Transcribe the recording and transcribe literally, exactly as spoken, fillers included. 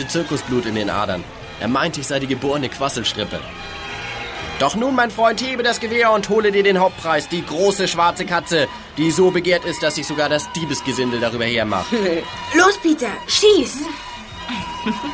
echte Zirkusblut in den Adern. Er meinte, ich sei die geborene Quasselstrippe. Doch nun, mein Freund, hebe das Gewehr und hole dir den Hauptpreis, die große schwarze Katze, die so begehrt ist, dass sich sogar das Diebesgesindel darüber hermacht. Los, Peter, schieß!